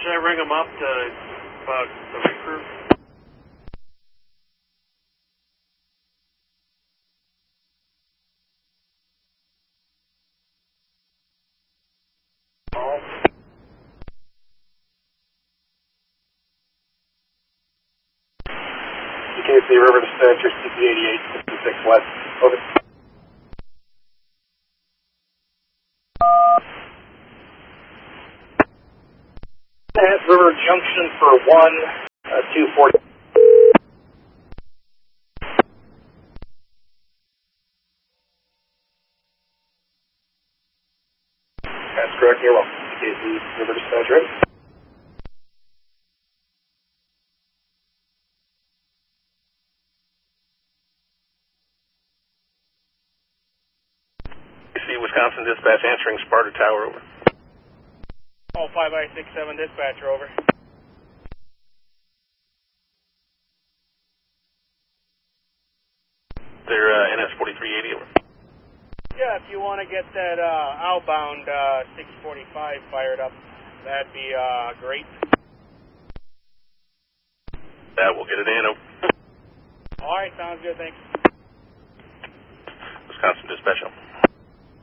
should I ring them up to about the recruit? CKC River Dispatcher, CP88, 66 West. Over. At River Junction for 240. That's correct, you're welcome. CKC River Dispatcher. Wisconsin Dispatch answering Sparta Tower, over. Oh, 5I67 dispatcher, over. They're NS 4380, over. Yeah, if you want to get that outbound 645 fired up, that'd be great. That will get it in, over. All right, sounds good, thanks. Wisconsin Dispatch.